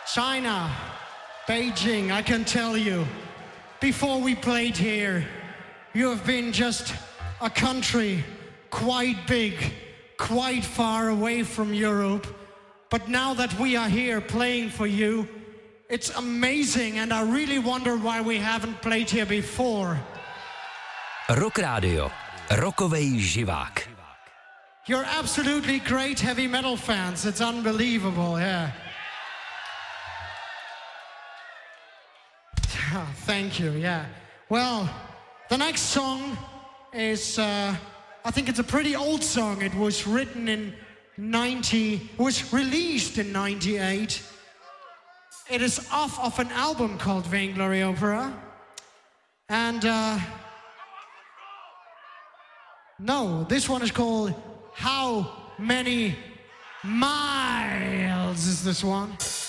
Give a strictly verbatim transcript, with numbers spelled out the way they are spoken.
China, Beijing, I can tell you, before we played here, you have been just a country quite big, quite far away from Europe. But now that we are here playing for you, it's amazing, and I really wonder why we haven't played here before. Rock Radio. Rockovej živák. You're absolutely great heavy metal fans. It's unbelievable, yeah. Thank you, yeah. Well, the next song is, uh, I think it's a pretty old song. It was written in ninety, it was released in ninety-eight. It is off of an album called Vainglory Opera. And, uh, no, this one is called How Many Miles is this one.